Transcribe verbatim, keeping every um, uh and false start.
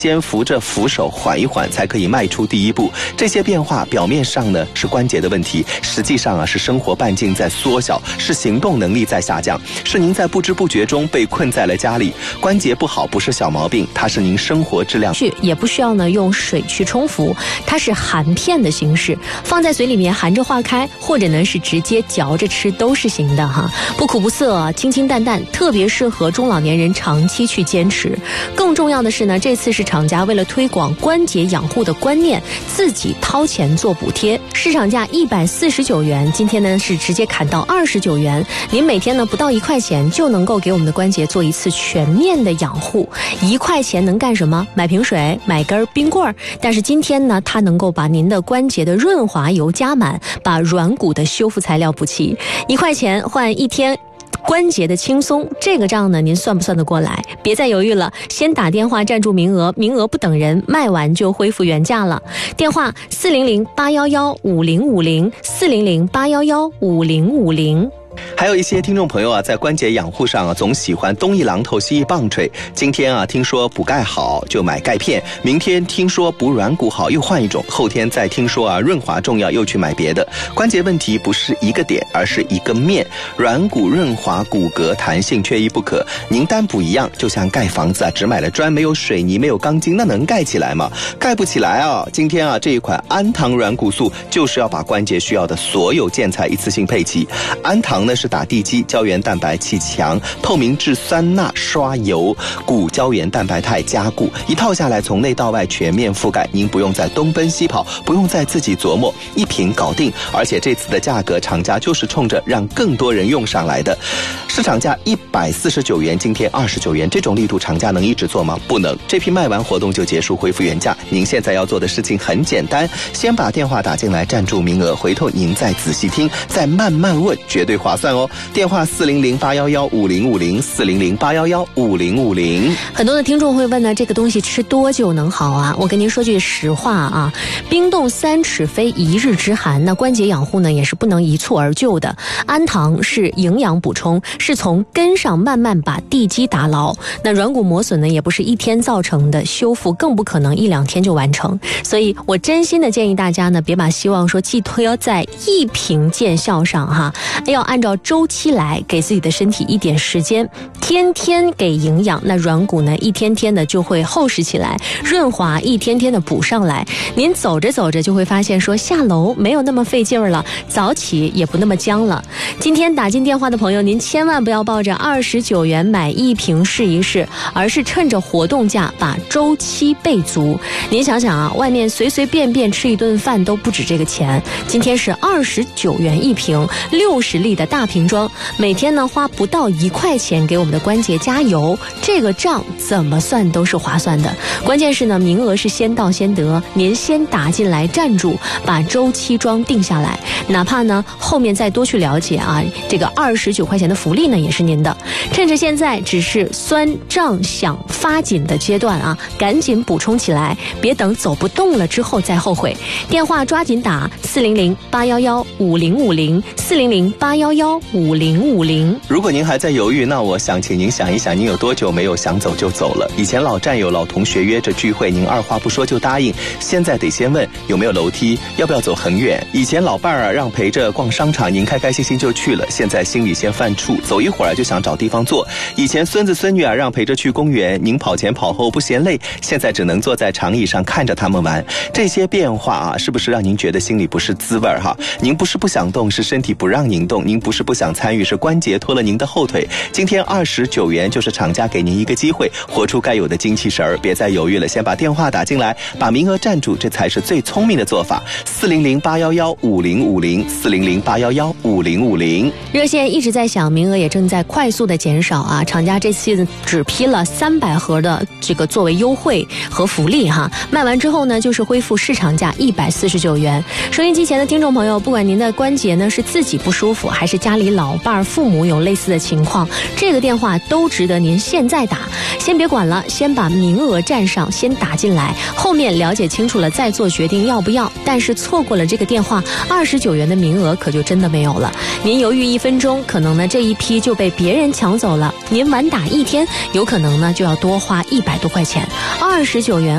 先扶着扶手缓一缓，才可以迈出第一步。这些变化表面上呢是关节的问题，实际上啊是生活半径在缩小，是行动能力在下降，是您在不知不觉中被困在了家里。关节不好不是小毛病，它是您生活质量。 也不需要呢用水去冲服，它是含片的形式，放在嘴里面含着化开，或者呢是直接嚼着吃都是行的哈，不苦不涩，清清淡淡，特别适合中老年人长期去坚持。更重要的是呢，这次是厂家为了推广关节养护的观念，自己掏钱做补贴，市场价一百四十九元，今天呢是直接砍到二十九元。您每天呢不到一块钱就能够给我们的关节做一次全面的养护。一块钱能干什么？买瓶水，买根冰棍儿。但是今天呢，它能够把您的关节的润滑油加满，把软骨的修复材料补齐。一块钱换一天关节的轻松，这个账呢您算不算得过来？别再犹豫了，先打电话占住名额，名额不等人，卖完就恢复原价了。电话四零零八幺幺五零五零四零零八幺幺五零五零。 还有一些听众朋友啊，在关节养护上啊，总喜欢东一榔头西一棒槌。今天啊，听说补钙好就买钙片；明天听说补软骨好又换一种；后天再听说啊润滑重要又去买别的。关节问题不是一个点，而是一个面。软骨润滑、骨骼弹性缺一不可。您单补一样，就像盖房子啊，只买了砖没有水泥没有钢筋，那能盖起来吗？盖不起来啊！今天啊，这一款安堂软骨素就是要把关节需要的所有建材一次性配齐。安堂呢是打地基，胶原蛋白气强，透明质酸钠刷油，骨胶原蛋白肽加固，一套下来从内到外全面覆盖，您不用再东奔西跑，不用再自己琢磨，一瓶搞定。而且这次的价格，厂家就是冲着让更多人用上来的。市场价一百四十九元，今天二十九元，这种力度厂家能一直做吗？不能。这批卖完活动就结束，恢复原价。您现在要做的事情很简单，先把电话打进来占住名额，回头您再仔细听，再慢慢问，绝对划算哦。电话四零零八幺幺五零五零四零零八幺幺五零五零。 很多的听众会问呢，这个东西吃多久能好啊？我跟您说句实话啊，冰冻三尺非一日之寒，那关节养护呢也是不能一蹴而就的。安堂是营养补充，是从根上慢慢把地基打牢。那软骨磨损呢也不是一天造成的，修复更不可能一两天就完成。所以我真心的建议大家呢，别把希望说寄托在一瓶见效上哈，要按照周期来，给自己的身体一点时间，天天给营养，那软骨呢一天天的就会厚实起来，润滑一天天的补上来。您走着走着就会发现说下楼没有那么费劲儿了，早起也不那么僵了。今天打进电话的朋友，您千万不要抱着二十九元买一瓶试一试，而是趁着活动价把周期备足。您想想啊，外面随随便便吃一顿饭都不止这个钱，今天是二十九元一瓶，六十粒的大瓶装，每天呢花不到一块钱给我们的关节加油，这个账怎么算都是划算的。关键是呢，名额是先到先得，您先打进来站住，把周期装定下来，哪怕呢后面再多去了解啊，这个二十九块钱的福利呢也是您的。趁着现在只是酸胀想发紧的阶段啊，赶紧补充起来，别等走不动了之后再后悔。电话抓紧打四零零八幺幺五零五零四零零八幺幺五零五零。 如果您还在犹豫，那我想请您想一想，您有多久没有想走就走了？以前老战友老同学约着聚会，您二话不说就答应，现在得先问有没有楼梯，要不要走很远。以前老伴儿让陪着逛商场，您开开心心就去了，现在心里先犯怵，走一会儿就想找地方坐。以前孙子孙女啊让陪着去公园，您跑前跑后不嫌累，现在只能坐在长椅上看着他们玩。这些变化啊，是不是让您觉得心里不是滋味哈？您不是不想动，是身体不让您动；您不是不想参与，是关节拖了您的后腿。今天二十九元就是厂家给您一个机会，活出该有的精气神儿，别再犹豫了，先把电话打进来，把名额占住，这才是最聪明的做法。四零零八幺幺五零五零四零零八幺幺五零五零。 热线一直在响，名额也正在快速的减少啊！厂家这次只批了三百盒的这个作为优惠和福利哈，卖完之后呢，就是恢复市场价一百四十九元。收音机前的听众朋友，不管您的关节呢是自己不舒服，还是家里老伴父母有类似的情况，这个电话都值得您现在打。先别管了，先把名额占上，先打进来，后面了解清楚了再做决定要不要。但是错过了这个电话，二十九元的名额可就真的没有了。您犹豫一分钟，可能呢这一批就被别人抢走了；您晚打一天，有可能呢就要多花一百多块钱。二十九元